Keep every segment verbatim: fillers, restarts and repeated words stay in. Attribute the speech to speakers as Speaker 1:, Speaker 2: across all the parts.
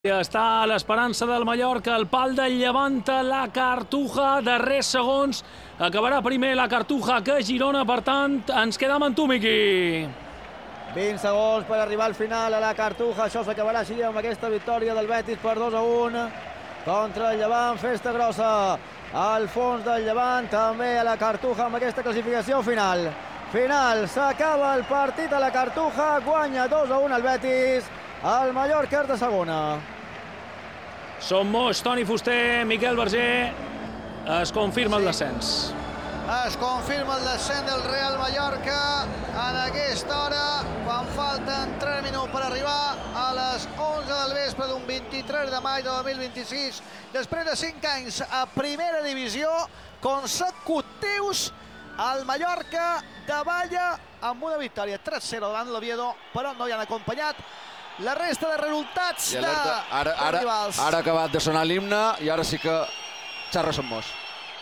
Speaker 1: Està l'esperança del Mallorca, el pal del Llevant, la Cartuja, darrers segons, acabarà primer la Cartuja que Girona, per tant, ens quedem amb tu, Miqui.
Speaker 2: vint segons per arribar al final a la Cartuja, això s'acabarà així amb aquesta victòria del Betis per dos a un contra el Llevant, festa grossa al fons del Llevant, també a la Cartuja amb aquesta classificació final. Final, s'acaba el partit a la Cartuja, guanya dos a un el Betis, el Mallorca és de segona.
Speaker 1: Som Moix, Toni Fuster, Miquel Verger, es confirma el descens.
Speaker 3: Es confirma el descens del Real Mallorca en aquesta hora, quan falten tres minuts per arribar a les onze del vespre d'un vint-i-tres de maig de dos mil vint-i-sis. Després de cinc anys a primera divisió consecutius, el Mallorca davalla amb una victòria tres a zero davant l'Oviedo, però no hi han acompanyat la resta de resultats de,
Speaker 4: ara, ara,
Speaker 3: de rivals.
Speaker 4: Ara ha acabat de sonar l'himne i ara sí que xerra Som Moix.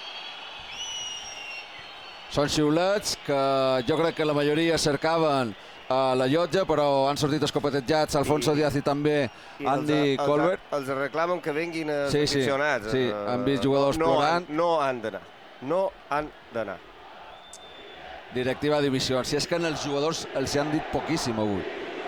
Speaker 4: Són xiulets que jo crec que la majoria cercaven a la llotja, però han sortit escopetejats Alfonso Díaz i també
Speaker 5: I
Speaker 4: Andy
Speaker 5: els,
Speaker 4: Colbert.
Speaker 5: Els, els reclamen que vinguin els
Speaker 4: sí, sí,
Speaker 5: aficionats.
Speaker 4: Sí, han vist jugadors
Speaker 5: no
Speaker 4: plorant.
Speaker 5: Han, no han d'anar. No han d'anar.
Speaker 4: Directiva de divisió. Si és que els jugadors els han dit poquíssim avui.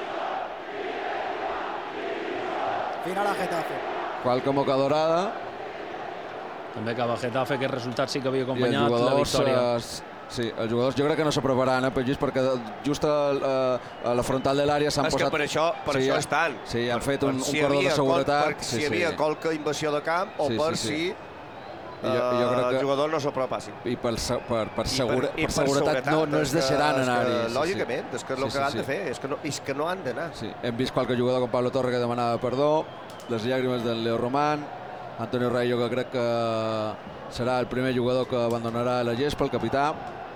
Speaker 2: Final a Getafe.
Speaker 4: Qual convoca Dorada.
Speaker 1: També acaba Getafe, aquest resultat sí que havia
Speaker 4: I els
Speaker 1: acompanyat la
Speaker 4: jugadors,
Speaker 1: victòria.
Speaker 4: eh, sí, els jugadors jo crec que no s'aproparan, eh, just perquè just a, a, a la frontal de l'àrea s'han
Speaker 5: És
Speaker 4: posat...
Speaker 5: que per això, per
Speaker 4: sí,
Speaker 5: això estan.
Speaker 4: Sí, han fet un,
Speaker 5: si
Speaker 4: un cordó de seguretat.
Speaker 5: Col, per,
Speaker 4: sí,
Speaker 5: si hi havia
Speaker 4: sí.
Speaker 5: qualque invasió de camp o
Speaker 4: Sí,
Speaker 5: per
Speaker 4: sí, sí.
Speaker 5: si
Speaker 4: I jo, jo crec que...
Speaker 5: el jugador no s'apropassin.
Speaker 4: I per, per, per, segura,
Speaker 5: I per, i
Speaker 4: per seguretat no, no es deixaran anar-hi.
Speaker 5: Sí, lògicament, és que és el
Speaker 4: sí,
Speaker 5: que
Speaker 4: sí,
Speaker 5: han
Speaker 4: sí.
Speaker 5: de fer, és que no, és que no han d'anar.
Speaker 4: Sí, hem vist qualque jugador com Pablo Torre que demanava perdó, les llàgrimes del Leo Román, Antonio Rayo, que crec que serà el primer jugador que abandonarà la gespa, el capità.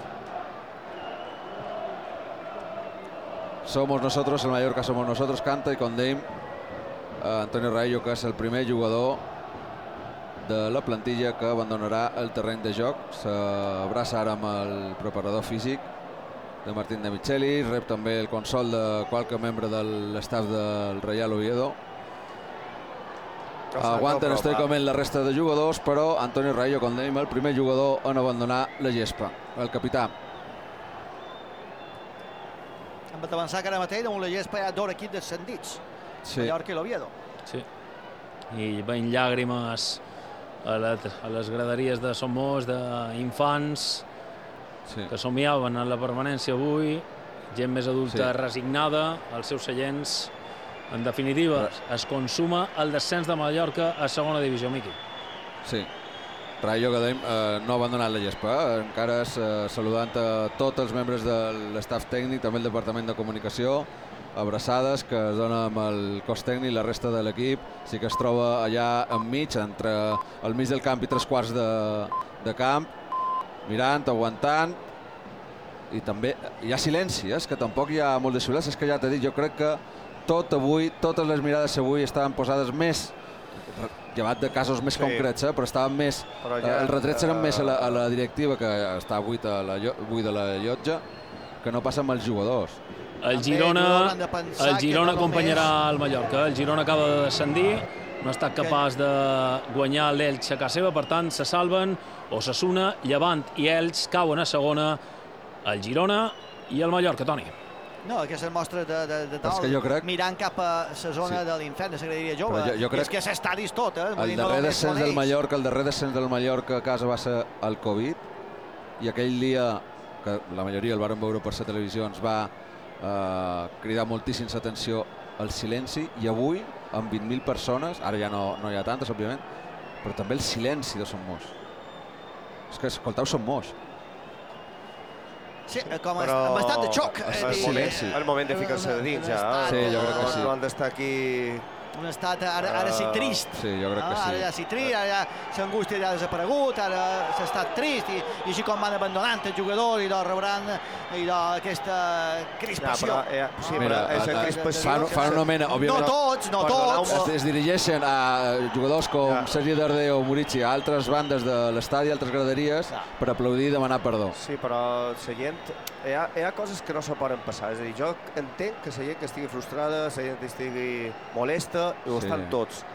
Speaker 4: Somos nosotros, el Mallorca somos nosotros, canta i condem a Antonio Rayo, que és el primer jugador de la plantilla que abandonarà el terreny de joc. S'abraça ara amb el preparador físic de Martín de Micheli, rep també el consol de qualque membre de l'estaf del Real Oviedo. Aguanten estoicament la resta de jugadors, però Antonio Rayo, com dèiem, el primer jugador en abandonar la gespa, el capità.
Speaker 3: Hem de pensar que ara mateix damunt la gespa hi ha dos equips descendits,
Speaker 4: Sí.
Speaker 3: Mallorca i l'Oviedo.
Speaker 1: Sí. I veient llàgrimes a, la, a les graderies de Som Moix, d'infants
Speaker 4: Sí.
Speaker 1: que somiaven en la permanència avui, gent més adulta
Speaker 4: Sí.
Speaker 1: resignada als seus seients. En definitiva, es consuma el descens de Mallorca a segona divisió, Miqui.
Speaker 4: Sí. Rayo, que dèiem, eh, no ha abandonat la gespa, eh? encara és eh, saludant a tots els membres de l'estaf tècnic, també el departament de comunicació, abraçades que es dona amb el cos tècnic, la resta de l'equip sí que es troba allà enmig, entre el mig del camp i tres quarts de, de camp, mirant, aguantant, i també hi ha silenci, eh? És que tampoc hi ha molt de silenci, és que ja t'he dit, jo crec que tot avui, totes les mirades avui estaven posades més, llevat de casos més
Speaker 5: Sí.
Speaker 4: concrets, eh? però estaven més,
Speaker 5: Però ja,
Speaker 4: eh, els retrets eren
Speaker 5: eh,
Speaker 4: més a la, a la directiva, que està buida la, buida la llotja, que no passa amb els jugadors.
Speaker 1: El
Speaker 3: També
Speaker 1: Girona,
Speaker 3: hauran de pensar
Speaker 1: el
Speaker 3: que
Speaker 1: Girona
Speaker 3: no
Speaker 1: acompanyarà el Mallorca. El Girona acaba de descendir, no ha estat capaç de guanyar l'Elx a casa seva, per tant, se salven Osasuna, Llevant i Elx cauen a segona, el Girona i el Mallorca, Toni.
Speaker 3: No, aquestes mostres de, de, de
Speaker 4: És que jo crec-
Speaker 3: mirant cap a la zona
Speaker 4: Sí.
Speaker 3: de l'infern, de la graderia jove.
Speaker 4: Però jo- jo crec-
Speaker 3: És que s'estadis tot, eh? Vull
Speaker 4: El
Speaker 3: dir, no
Speaker 4: darrer
Speaker 3: només
Speaker 4: descens
Speaker 3: són
Speaker 4: del
Speaker 3: ells.
Speaker 4: Mallorca, el darrer descens del Mallorca a casa va ser el Covid, i aquell dia, que la majoria el varen veure per la televisió, ens va eh, cridar moltíssim l'atenció el silenci, i avui, amb vint mil persones, ara ja no, no hi ha tantes, òbviament, però també el silenci de Som Moix. És que escoltau Som Moix.
Speaker 3: Sí, com
Speaker 5: Però
Speaker 3: amb estat de xoc.
Speaker 4: és
Speaker 3: eh,
Speaker 4: el
Speaker 3: i-
Speaker 4: silenci.
Speaker 5: El moment de ficar-se de dins, ja.
Speaker 4: Sí, jo crec que
Speaker 5: No-
Speaker 4: sí.
Speaker 5: No han d'estar aquí...
Speaker 3: Un estat ara, ara sí trist.
Speaker 4: Sí, jo crec que sí.
Speaker 3: Ara ja sí trist, ara ja l'angústia ja ha desaparegut, ara s'ha estat trist, i, i així com van abandonant els jugadors i doncs rebran i doncs aquesta crispació.
Speaker 5: Ja, però, eh, sí,
Speaker 4: Mira,
Speaker 5: però és
Speaker 4: a- a-
Speaker 5: crispació
Speaker 4: fan,
Speaker 5: que
Speaker 4: fan
Speaker 5: se-
Speaker 4: una mena,
Speaker 3: No
Speaker 4: òbviament,
Speaker 3: tots, no
Speaker 5: Per donar
Speaker 3: tots.
Speaker 5: un
Speaker 4: es, es dirigeixen a jugadors com
Speaker 5: Ja.
Speaker 4: Sergi Darder o Murici a altres bandes de l'estadi, altres graderies,
Speaker 3: Ja.
Speaker 4: per aplaudir i demanar perdó.
Speaker 5: Sí, però la gent... Hi ha, hi ha coses que no se poden passar. És a dir, jo entenc que la gent que estigui frustrada, la gent que estigui molesta, i ho
Speaker 4: Sí.
Speaker 5: estan tots.